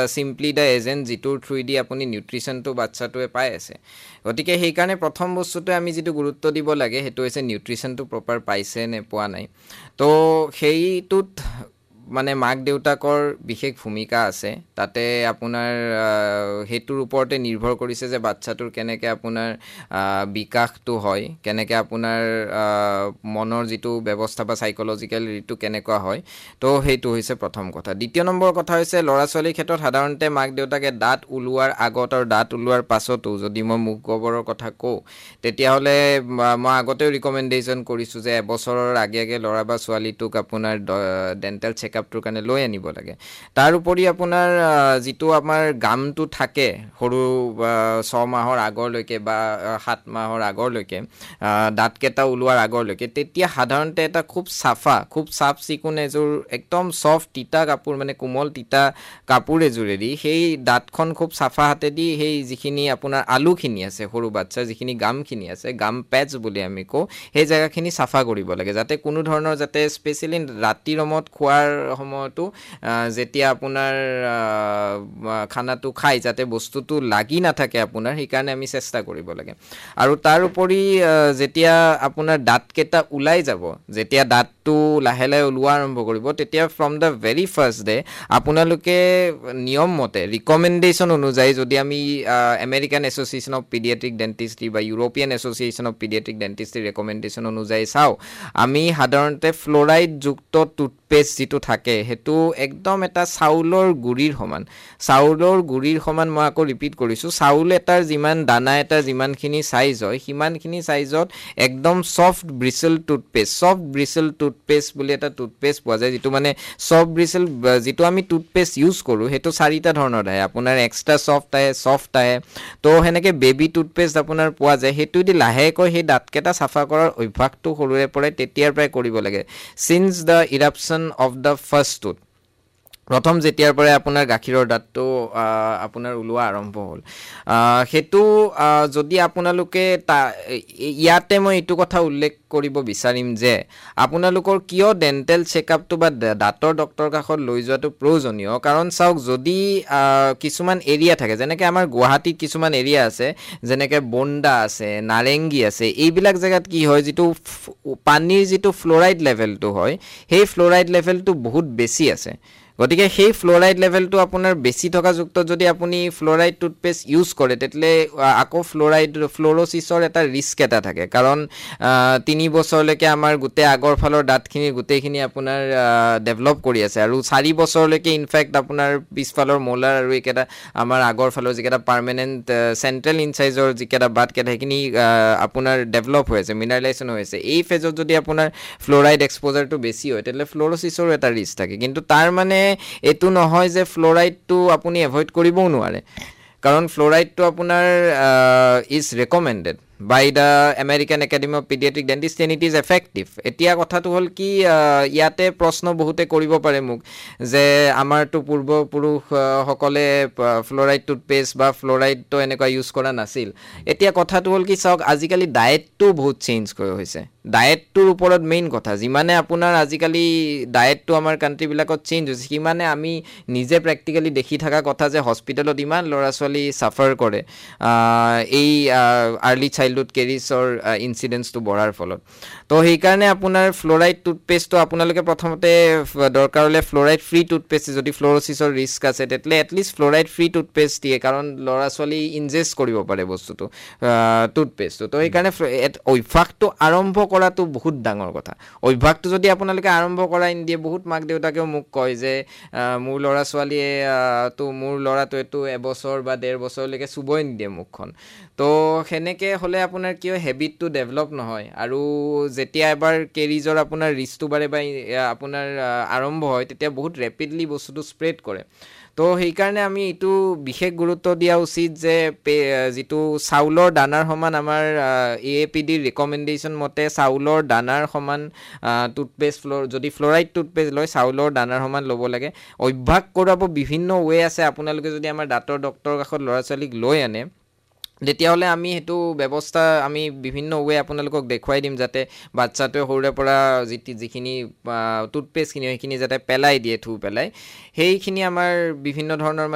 simply the agent যিটোৰ থ্ৰুই দি আপুনি নিউট্ৰিশ্যনটো বাচ্চাটোৱে পাই আছে গতিকে সেইকাৰণে প্ৰথম বস্তুটোৱে আমি যিটো গুৰুত্ব দিব লাগে সেইটো হৈছে নিউট্ৰিশ্যনটো প্ৰপাৰ পাইছে নে পোৱা নাই তো সেইটোত মানে মাক দেউতাকৰ বিশেষ ভূমিকা আছে তাতে আপোনাৰ হেতুৰ ওপৰতে নিৰ্ভৰ কৰিছে যে বাচ্চাটোৰ কেনেকৈ আপোনাৰ বিকাশটো হয় কেনেকৈ আপোনাৰ মনৰ যিটো ব্যৱস্থা বা সাইকোলজিক্যাল ৰিটো কেনেকুৱা হয় তো সেইটো হৈছে প্ৰথম কথা দ্বিতীয় নম্বৰ কথা হৈছে ল'ৰা ছোৱালীৰ ক্ষেত্ৰত সাধাৰণতে মাক দেউতাকে দাঁত ওলোৱাৰ আগত আৰু দাঁত ওলোৱাৰ পাছতো যদি মই মুখ গহ্বৰৰ কথা কওঁ তেতিয়াহ'লে মই আগতেও ৰিকমেণ্ডেশ্যন কৰিছোঁ যে এবছৰৰ আগে আগে ল'ৰা বা ছোৱালীটোক আপোনাৰ ডেণ্টেল চেকআপটোৰ কাৰণে লৈ আনিব লাগে তাৰ উপৰি আপোনাৰ যিটো আমাৰ গামটো থাকে সৰু 6 মাহৰ আগলৈকে বা 7 মাহৰ আগলৈকে দাঁতকেইটা ওলোৱাৰ আগলৈকে তেতিয়া সাধাৰণতে এটা খুব চাফ চিকুণ এযোৰ একদম ছফ্ট তিতা কাপোৰ মানে কোমল তিতা কাপোৰ এযোৰেদি সেই দাঁতখন খুব চাফা হাতেদি সেই যিখিনি আপোনাৰ আলুখিনি আছে সৰু বাচ্চাৰ যিখিনি গামখিনি আছে গাম পেচ বুলি আমি কওঁ সেই জেগাখিনি চাফা কৰিব লাগে যাতে কোনো ধৰণৰ যাতে স্পেচিয়েলি ৰাতিৰ সময়ত খোৱাৰ সময়তো যেতিয়া আপোনাৰ খানাটো খাই যাতে বস্তুটো লাগি নাথাকে আপোনাৰ সেইকাৰণে আমি চেষ্টা কৰিব লাগে আৰু তাৰ উপৰি যেতিয়া আপোনাৰ দাঁতকেইটা ওলাই যাব যেতিয়া দাঁতটো লাহে লাহে ওলোৱা আৰম্ভ কৰিব তেতিয়া from the very first day আপোনালোকে নিয়ম মতে ৰিকমেণ্ডেশ্যন অনুযায়ী যদি আমি আমেৰিকান এছ'চিয়েশ্যন অফ পিডিয়াট্ৰিক ডেণ্টিষ্ট্ৰি বা ইউৰোপিয়ান এছ'চিয়েশ্যন অফ পিডিয়াট্ৰিক ডেণ্টিষ্ট্ৰি ৰেকমেণ্ডেশ্যন অনুযায়ী চাওঁ আমি সাধাৰণতে ফ্ল'ৰাইডযুক্ত টুথপেষ্ট যিটো থাকে সেইটো একদম এটা চাউলৰ গুড়িৰ সমান মই আকৌ ৰিপিট কৰিছোঁ চাউল এটাৰ যিমান দানা এটা যিমানখিনি চাইজ হয় সিমানখিনি চাইজত একদম ছফ্ট ব্ৰিচেল টুথপেষ্ট বুলি এটা টুথপেষ্ট পোৱা যায় যিটো মানে ছফ্ট ব্ৰিচেল যিটো আমি টুথপেষ্ট ইউজ কৰোঁ সেইটো 4টা ধৰণৰ আহে আপোনাৰ এক্সট্ৰা ছফ্ট আহে তো সেনেকৈ বেবী টুথপেষ্ট আপোনাৰ পোৱা যায় সেইটো দি লাহেকৈ সেই দাঁতকেইটা চাফা কৰাৰ অভ্যাসটো সৰুৰে পৰাই তেতিয়াৰ পৰাই কৰিব লাগে since the ইৰাপশ্যন of the first tooth প্ৰথম যেতিয়াৰ পৰাই আপোনাৰ গাখীৰৰ দাঁতটো আপোনাৰ ওলোৱা আৰম্ভ হ'ল সেইটো যদি আপোনালোকে ইয়াতে মই এইটো কথা উল্লেখ কৰিব বিচাৰিম যে আপোনালোকৰ কিয় ডেণ্টেল চেকআপটো বা দাঁতৰ ডক্টৰৰ কাষত লৈ যোৱাটো প্ৰয়োজনীয় কাৰণ চাওক যদি কিছুমান এৰিয়া থাকে যেনেকৈ আমাৰ গুৱাহাটীত কিছুমান এৰিয়া আছে যেনেকৈ বন্দা আছে নাৰেংগী আছে এইবিলাক জেগাত কি হয় যিটো পানীৰ যিটো ফ্ল'ৰাইড লেভেলটো হয় সেই ফ্ল'ৰাইড লেভেলটো বহুত বেছি আছে গতিকে সেই ফ্ল'ৰাইড লেভেলটো আপোনাৰ বেছি থকা যুক্ত যদি আপুনি ফ্ল'ৰাইড টুথপেষ্ট ইউজ কৰে তেতিয়াহ'লে আকৌ ফ্ল'ৰ'চিছৰ এটা ৰিস্ক এটা থাকে কাৰণ 3 বছৰলৈকে আমাৰ গোটেই আগৰ ফালৰ দাঁতখিনি গোটেইখিনি আপোনাৰ ডেভেলপ কৰি আছে আৰু 4 বছৰলৈকে ইনফেক্ট আপোনাৰ পিছফালৰ মোলাৰ আৰু এইকেইটা আমাৰ আগৰ ফালৰ যিকেইটা পাৰ্মানেণ্ট চেণ্ট্ৰেল ইনচাইজৰ যিকেইটা বাটকেইটা সেইখিনি আপোনাৰ ডেভেলপ হৈ আছে মিনাৰেলাইজেশ্যন হৈ আছে এই ফেজত যদি আপোনাৰ ফ্ল'ৰাইড এক্সপ'জাৰটো বেছি হয় তেতিয়াহ'লে ফ্ল'ৰ'চিছৰো এটা ৰিস্ক থাকে কিন্তু তাৰ মানে এইটো নহয় যে ফ্ল'ৰাইডটো আপুনি এভইড কৰিবও নোৱাৰে কাৰণ ফ্ল'ৰাইডটো আপোনাৰ is recommended by the American academy of পিডিয়াট্ৰিক ডেণ্টিষ্ট্ৰি and it is effective এতিয়া কথাটো হ'ল কি ইয়াতে প্ৰশ্ন বহুতে কৰিব পাৰে মোক যে আমাৰতো পূৰ্বপুৰুষসকলে ফ্ল'ৰাইড টুথপেষ্ট বা ফ্ল'ৰাইডটো এনেকুৱা ইউজ কৰা নাছিল এতিয়া কথাটো হ'ল কি চাওক আজিকালি ডায়েটটো বহুত চেঞ্জ হৈছে ডায়েটটোৰ ওপৰত মেইন কথা যিমানে আপোনাৰ আজিকালি ডায়েটটো আমাৰ কাণ্ট্ৰিবিলাকত চেঞ্জ হৈছে সিমানে আমি নিজে প্ৰেক্টিকেলি দেখি থকা কথা যে হস্পিটেলত ইমান ল'ৰা ছোৱালী চাফাৰ কৰে এই আৰ্লি চাইল্ডহুড কেৰিছৰ ইনচিডেঞ্চটো বঢ়াৰ ফলত তো সেইকাৰণে আপোনাৰ ফ্ল'ৰাইড টুথপেষ্টটো আপোনালোকে প্ৰথমতে দৰকাৰ হ'লে ফ্ল'ৰাইড ফ্ৰী টুথপেষ্ট যদি ফ্ল'ৰ'চিছৰ ৰিস্ক আছে তেতিয়াহ'লে এটলিষ্ট ফ্ল'ৰাইড ফ্ৰী টুথপেষ্ট দিয়ে কাৰণ ল'ৰা ছোৱালী ইনজেষ্ট কৰিব পাৰে বস্তুটো টুথপেষ্টটো তো সেইকাৰণে অভ্যাসটো আৰম্ভ কৰাটো বহুত ডাঙৰ কথা অভ্যাসটো যদি আপোনালোকে আৰম্ভ কৰাই নিদিয়ে বহুত মাক দেউতাকেও মোক কয় যে মোৰ ল'ৰা ছোৱালীয়ে মোৰ ল'ৰাটোৱেতো 1 বছৰ বা 1.5 বছৰলৈকে চুবই নিদিয়ে মুখখন তো সেনেকৈ হ'লে আপোনাৰ কিয় হেবিটটো ডেভেলপ নহয় আৰু যেতিয়া এবাৰ কেৰিজৰ আপোনাৰ ৰিস্কটো বাঢ়ে বা আপোনাৰ আৰম্ভ হয় তেতিয়া বহুত ৰেপিডলি বস্তুটো স্প্ৰেড কৰে তো সেইকাৰণে আমি এইটো বিশেষ গুৰুত্ব দিয়া উচিত যে যিটো চাউলৰ দানাৰ সমান আমাৰ AAPDৰ ৰিকমেণ্ডেশ্যন মতে চাউলৰ দানাৰ সমান টুথপেষ্ট যদি ফ্ল'ৰাইড টুথপেষ্ট লয় চাউলৰ দানাৰ সমান ল'ব লাগে অভ্যাস কৰাব বিভিন্ন ৱে আছে আপোনালোকে যদি আমাৰ দাঁতৰ ডক্টৰৰ কাষত ল'ৰা ছোৱালীক লৈ আনে তেতিয়াহ'লে আমি সেইটো ব্যৱস্থা আমি বিভিন্ন ৱে আপোনালোকক দেখুৱাই দিম যাতে বাচ্চাটোৱে সৰুৰে পৰা যিখিনি টুথপেষ্টখিনি সেইখিনি যাতে পেলাই দিয়ে থু পেলাই সেইখিনি আমাৰ বিভিন্ন ধৰণৰ